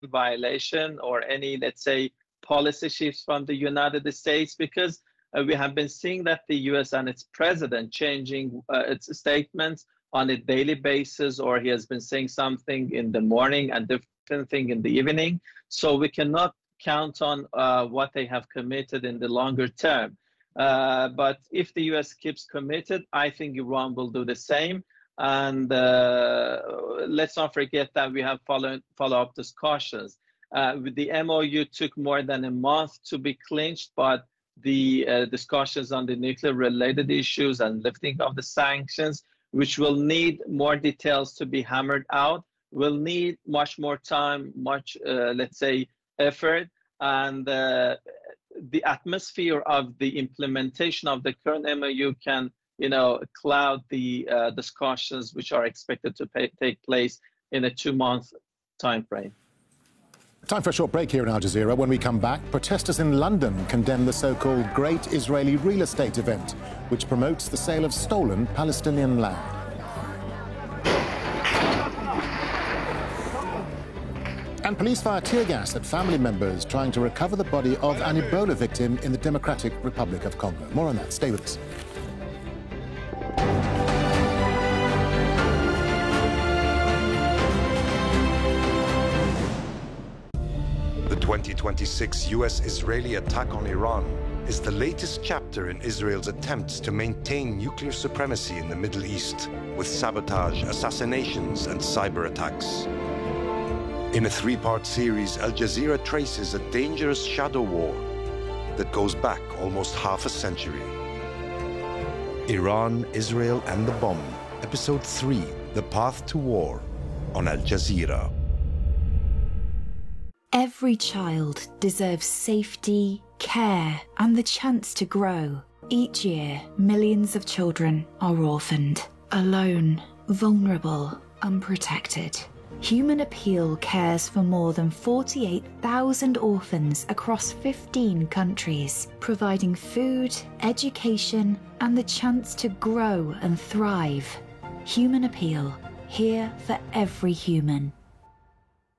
violation or any, let's say, policy shifts from the United States, because we have been seeing that the US and its president changing its statements on a daily basis, or he has been saying something in the morning and different thing in the evening. So we cannot count on what they have committed in the longer term. But if the US keeps committed, I think Iran will do the same. And let's not forget that we have follow-up discussions. The MOU took more than a month to be clinched, but the discussions on the nuclear-related issues and lifting of the sanctions, which will need more details to be hammered out, will need much more time, much, let's say, effort. And the atmosphere of the implementation of the current MOU can, cloud the discussions which are expected to take place in a 2-month time frame. Time for a short break here in Al Jazeera. When we come back, protesters in London condemn the so-called Great Israeli Real Estate Event, which promotes the sale of stolen Palestinian land. And police fire tear gas at family members trying to recover the body of an Ebola victim in the Democratic Republic of Congo. More on that. Stay with us. The 2026 US-Israeli attack on Iran is the latest chapter in Israel's attempts to maintain nuclear supremacy in the Middle East with sabotage, assassinations, and cyber attacks. In a 3-part series, Al Jazeera traces a dangerous shadow war that goes back almost half a century. Iran, Israel, and the Bomb, Episode 3, The Path to War, on Al Jazeera. Every child deserves safety, care, and the chance to grow. Each year, millions of children are orphaned, alone, vulnerable, unprotected. Human Appeal cares for more than 48,000 orphans across 15 countries, providing food, education, and the chance to grow and thrive. Human Appeal, here for every human.